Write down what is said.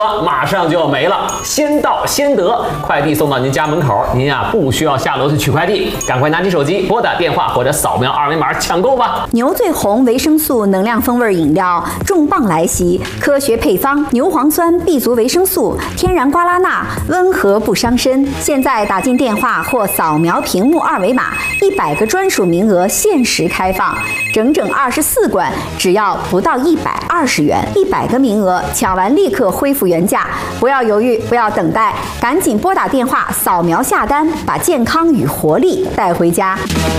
马上就要没了，先到先得，快递送到您家门口，您呀不需要下楼去取快递，赶快拿起手机拨打电话或者扫描二维码抢购吧。 牛最红维生素能量风味饮料重磅来袭，科学配方，牛磺酸、B 族维生素、天然瓜拉钠，温和不伤身。现在打进电话或扫描屏幕二维码，100个专属名额限时开放，整整24罐，只要不到120元，100个名额抢完立刻恢复原价，不要犹豫，不要等待，赶紧拨打电话扫描下单，把健康与活力带回家。